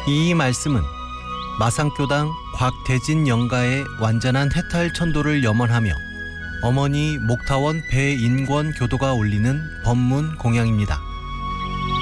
이 말씀은 마상교당 곽대진 영가의 완전한 해탈천도를 염원하며 어머니 목타원 배인권 교도가 올리는 법문 공양입니다.